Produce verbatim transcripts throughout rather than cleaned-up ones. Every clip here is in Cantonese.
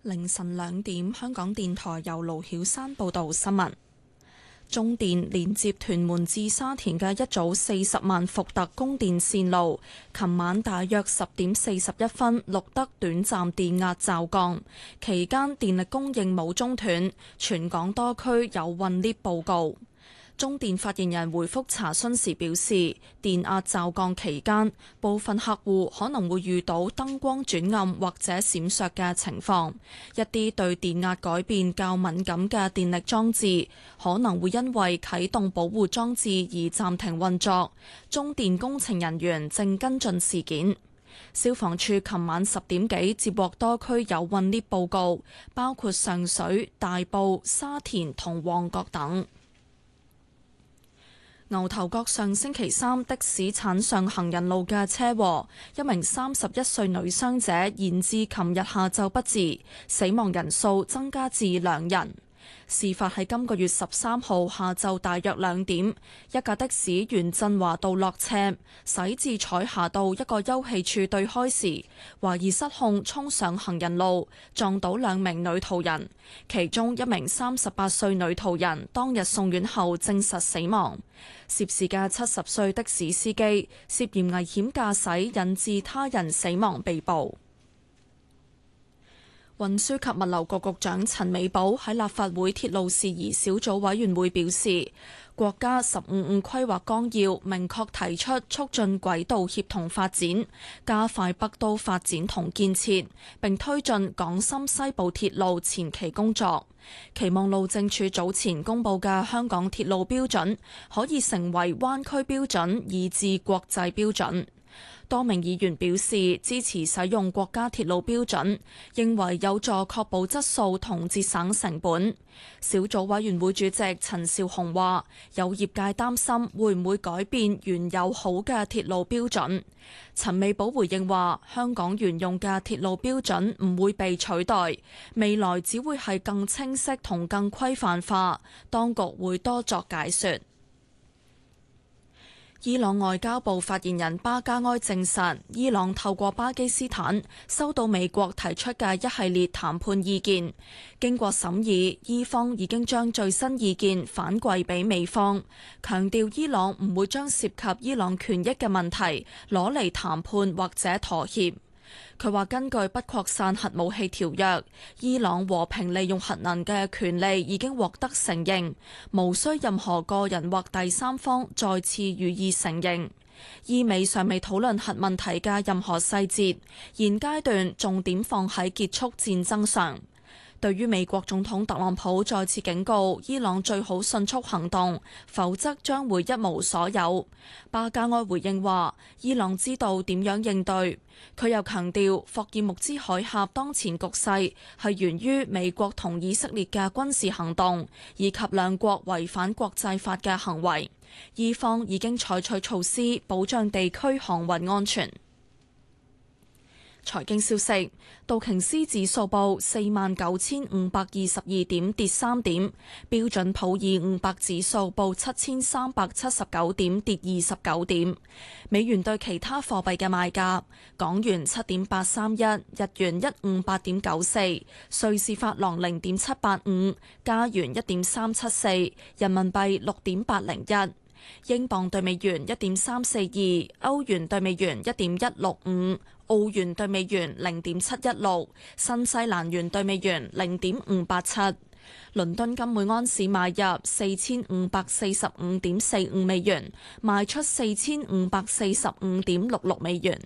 凌晨兩點，香港電台由盧曉山報道新聞。中電連接屯門至沙田嘅一組四十萬伏特供電線路，琴晚大約十點四十一分錄得短暫電壓驟降，期間電力供應冇中斷，全港多區有困 𨋢 報告。中電發言人回覆查詢時表示，電壓驟降期間，部分客戶可能會遇到燈光轉暗或者閃爍嘅情況。一啲對電壓改變較敏感嘅電力裝置，可能會因為啟動保護裝置而暫停運作。中電工程人員正跟進事件。消防處琴晚十點幾接獲多區有困 𨋢 報告，包括上水、大埔、沙田同旺角等。牛頭角上星期三的士鏟上行人路嘅車禍，一名三十一歲女傷者延至琴日下晝不治，死亡人數增加至兩人。事發喺今個月十三號下晝大約兩點，一架的士沿振華道落斜，駛至彩霞道一個休憩處對開時，懷疑失控衝上行人路，撞到兩名女途人，其中一名三十八歲女途人當日送院後證實死亡。涉事嘅七十歲的士司機涉嫌危險駕駛引致他人死亡被捕。運輸及物流局局長陳美寶喺立法會鐵路事宜小組委員會表示，國家十五五規劃綱要明確提出促進軌道協同發展，加快北都發展同建設，並推進港深西部鐵路前期工作。期望路政署早前公布嘅香港鐵路標準可以成為灣區標準，以至國際標準。多名議員表示支持使用國家鐵路標準，認為有助確保質素同節省成本。小組委員會主席陳紹雄話，有業界擔心會唔會改變原有好嘅鐵路標準。陳美寶回應話，香港原用嘅鐵路標準唔會被取代，未來只會係更清晰同更規範化，當局會多作解說。伊朗外交部發言人巴加埃證實，伊朗透過巴基斯坦收到美國提出嘅一系列談判意見，經過審議，伊方已經將最新意見反饋俾美方，強調伊朗唔會將涉及伊朗權益嘅問題攞嚟談判或者妥協。佢話根據不擴散核武器條約，伊朗和平利用核能嘅權利已經獲得承認，無需任何個人或第三方再次予以承認。伊美尚未討論核問題嘅任何細節，現階段重點放喺結束戰爭上。對於美國總統特朗普再次警告伊朗最好迅速行動，否則將會一無所有，巴加埃回應話伊朗知道點樣應對。佢又強調霍爾木茲海峽當前局勢係源於美國同以色列嘅軍事行動，以及兩國違反國際法嘅行為。伊方已經採取措施保障地區航運安全。財經消息，道瓊斯指數報四萬九千五百二十二點，跌三點；標準普爾五百指數報七千三百七十九點，跌二十九點。美元對其他貨幣嘅賣價：港元七點八三一，日元一五八點九四，瑞士法郎零點七八五，加元一點三七四，人民幣六點八零一。英鎊對美元一點三四二，歐元對美元一點一六五，澳元對美元零點七一六，新西蘭元對美元零點五八七。倫敦金每安士買入四千五百四十五點四五美元，賣出四千五百四十五點六六美元。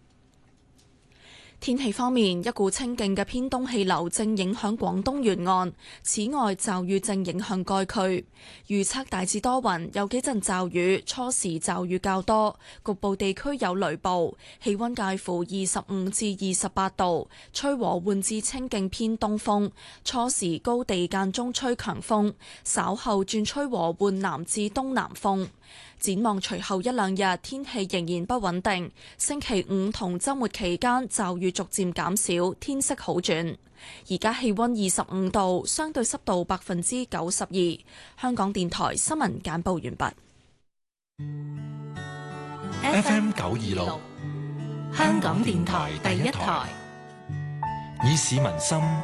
天氣方面，一股清勁嘅偏東氣流正影響廣東沿岸，此外驟雨正影響該區。預測大致多雲，有幾陣驟雨，初時驟雨較多，局部地區有雷暴。氣溫介乎二十五至二十八度，吹和緩至清勁偏東風，初時高地間中吹強風，稍後轉吹和緩南至東南風。展望隨後一兩日天氣仍然不穩定，星期五同週末期間驟雨逐漸減少，天色好轉。而家氣溫二十五度，相對濕度百分之九十二。香港電台新聞簡報完畢。 F M 九二六，香港電台第一台，以市民心